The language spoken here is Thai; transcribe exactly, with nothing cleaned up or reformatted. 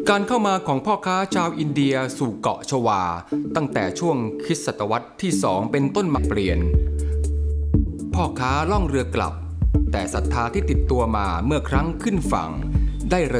การเข้ามาของพ่อค้าชาวอินเดียสู่เกาะชวาตั้งแต่ช่วงคริสตศตวรรษที่สองเป็นต้นมาเปลี่ยนพ่อค้าล่องเรือกลับแต่ศรัทธาที่ติดตัวมาเมื่อครั้งขึ้นฝั่งได้